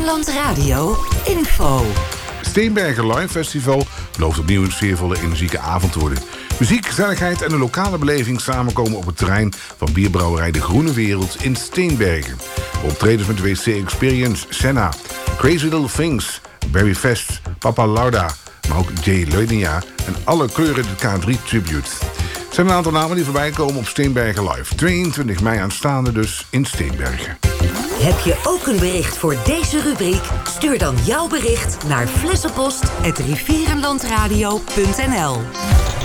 Rivierenland Radio info. Steenbergen Live Festival belooft opnieuw een sfeervolle, energieke avond te worden. Muziek, gezelligheid en een lokale beleving samenkomen op het terrein van bierbrouwerij De Groene Wereld in Steenbergen. Optredens met WC Experience, Senna, Crazy Little Things, Barry Fest, Papa Lauda, maar ook Jay Leunia en alle kleuren de K3 Tribute. Er zijn een aantal namen die voorbij komen op Steenbergen Live. 22 mei aanstaande dus in Steenbergen. Heb je ook een bericht voor deze rubriek? Stuur dan jouw bericht naar flessenpost@rivierenlandradio.nl.